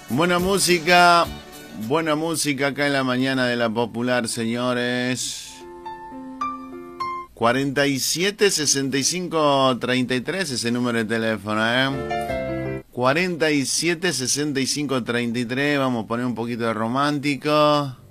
Buena música acá en la mañana de la Popular, señores. 47 65 33 ese número de teléfono, 47 65 33. Vamos a poner un poquito de romántico.